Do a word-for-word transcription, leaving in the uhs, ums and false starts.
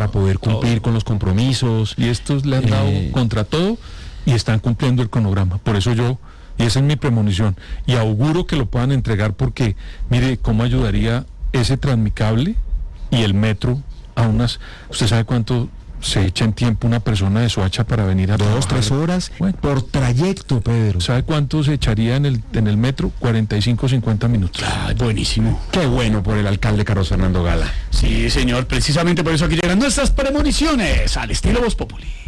para poder cumplir todo con los compromisos. Y estos le han dado eh, contra todo y están cumpliendo el cronograma. Por eso yo, y esa es mi premonición, y auguro que lo puedan entregar porque, mire, cómo ayudaría ese Transmicable y el metro a unas, ¿usted sabe cuánto se echa en tiempo una persona de Soacha para venir a dos, tres horas bueno, por trayecto, Pedro? ¿Sabe cuánto se echaría en el en el metro? cuarenta y cinco, cincuenta minutos. Ah, buenísimo. Qué bueno por el alcalde Carlos Fernando Gala. Sí, señor, precisamente por eso aquí llegan nuestras premoniciones al estilo Voz Populi.